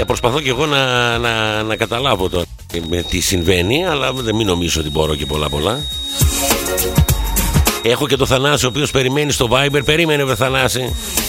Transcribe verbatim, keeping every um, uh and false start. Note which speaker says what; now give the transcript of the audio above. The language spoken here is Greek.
Speaker 1: προσπαθώ και εγώ να, να, να καταλάβω το, με τι συμβαίνει, αλλά δεν μην νομίζω ότι μπορώ και πολλά πολλά. Έχω και το Θανάση ο οποίος περιμένει στο Viber. Περίμενε βρε Θανάση.